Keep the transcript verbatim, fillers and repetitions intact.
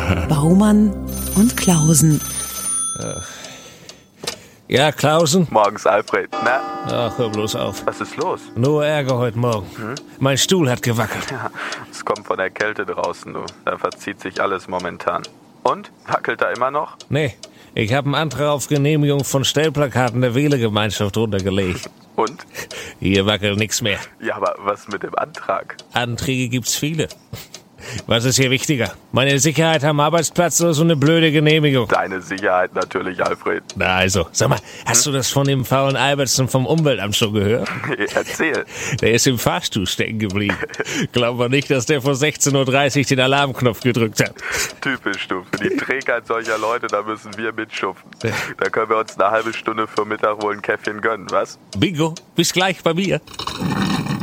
Baumann und Klausen. Ja, Klausen? Morgens, Alfred. Na? Ach, hör bloß auf. Was ist los? Nur Ärger heute Morgen. Hm? Mein Stuhl hat gewackelt. Ja, es kommt von der Kälte draußen, du. Da verzieht sich alles momentan. Und? Wackelt er immer noch? Nee, ich habe einen Antrag auf Genehmigung von Stellplakaten der Wählergemeinschaft runtergelegt. Und? Hier wackelt nichts mehr. Ja, aber was mit dem Antrag? Anträge gibt's viele. Was ist hier wichtiger? Meine Sicherheit am Arbeitsplatz oder so eine blöde Genehmigung? Deine Sicherheit natürlich, Alfred. Na also, sag mal, hast hm? du das von dem faulen Albertsen vom Umweltamt schon gehört? Nee, erzähl. Der ist im Fahrstuhl stecken geblieben. Glauben wir nicht, dass der vor sechzehn Uhr dreißig den Alarmknopf gedrückt hat. Typisch, du. Für die Trägheit solcher Leute, da müssen wir mitschupfen. Da können wir uns eine halbe Stunde für Mittag wohl ein Käffchen gönnen, was? Bingo, bis gleich bei mir.